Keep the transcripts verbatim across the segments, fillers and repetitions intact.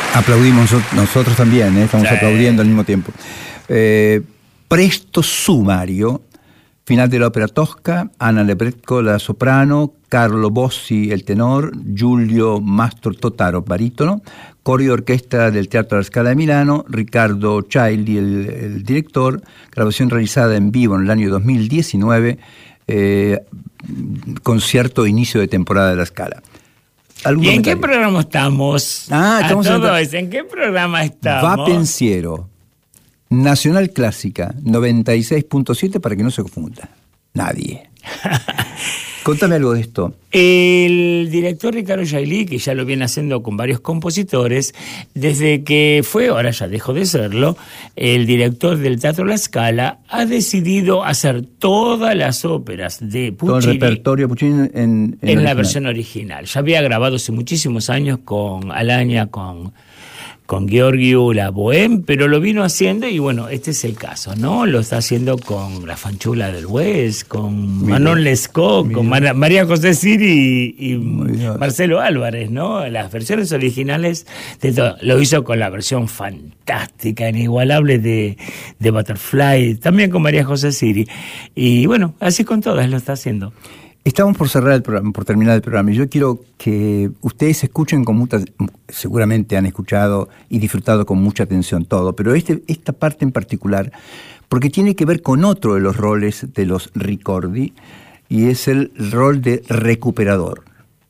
Aplaudimos nosotros también, ¿eh? Estamos sí. aplaudiendo al mismo tiempo. Eh, Presto Sumario, final de la ópera Tosca, Anna Lebretko, la soprano, Carlo Bossi, el tenor, Giulio Mastro Totaro, barítono, coro y orquesta del Teatro La Scala de Milano, Riccardo Chailly, el, el director, grabación realizada en vivo en el año dos mil diecinueve, eh, concierto inicio de temporada de La Scala. ¿Y en comentario? qué programa estamos? Ah, estamos a en, todos, ¿en qué programa estamos? Va Pensiero, Nacional Clásica, noventa y seis punto siete, para que no se confunda nadie. Contame algo de esto. El director Riccardo Chailly, que ya lo viene haciendo con varios compositores, desde que fue, ahora ya dejó de serlo, el director del Teatro La Scala, ha decidido hacer todas las óperas de Puccini, todo el repertorio Puccini en, en, en la versión original. Ya había grabado hace muchísimos años con Alagna, con... con Gheorghiu la Bohème, pero lo vino haciendo y bueno, este es el caso, ¿no? Lo está haciendo con La Fanciulla del West, con Mira. Manon Lescaut, Mira. con Mar- María José Siri y, y Marcelo Álvarez, ¿no? Las versiones originales de todo. Lo hizo con la versión fantástica, inigualable de, de Butterfly, también con María José Siri. Y bueno, así con todas lo está haciendo. Estamos por cerrar el programa, por terminar el programa, y yo quiero que ustedes escuchen con mucha, seguramente han escuchado y disfrutado con mucha atención todo, pero este, esta parte en particular, porque tiene que ver con otro de los roles de los Ricordi, y es el rol de recuperador.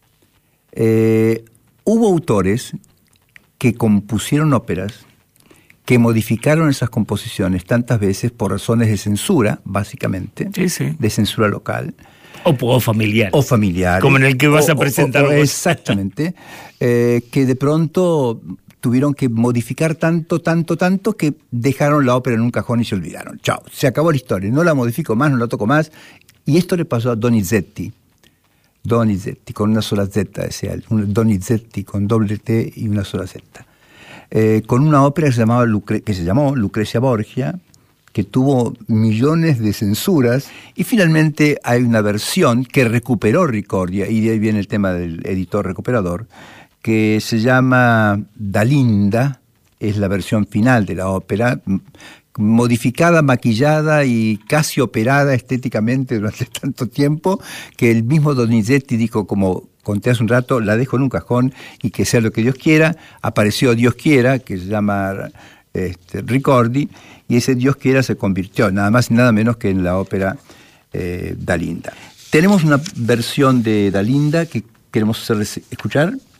Eh, hubo autores que compusieron óperas, que modificaron esas composiciones tantas veces por razones de censura, básicamente, sí, sí. de censura local, O, o familiar. O familiar. Como en el que vas o, a presentar. O, o, exactamente. eh, que de pronto tuvieron que modificar tanto, tanto, tanto que dejaron la ópera en un cajón y se olvidaron. Chao, se acabó la historia. No la modifico más, no la toco más. Y esto le pasó a Donizetti. Donizetti, con una sola Z, decía él. Donizetti con doble T y una sola Z. Eh, con una ópera que se, llamaba Lucre- que se llamó Lucrecia Borgia, que tuvo millones de censuras, y finalmente hay una versión que recuperó Ricordi, y de ahí viene el tema del editor recuperador, que se llama Dalinda, es la versión final de la ópera, modificada, maquillada y casi operada estéticamente durante tanto tiempo, que el mismo Donizetti dijo, como conté hace un rato, la dejo en un cajón y que sea lo que Dios quiera. Apareció Dios quiera, que se llama este, Ricordi, y ese Dios quiera se convirtió nada más y nada menos que en la ópera eh, Dalinda. Tenemos una versión de Dalinda que queremos hacerles escuchar.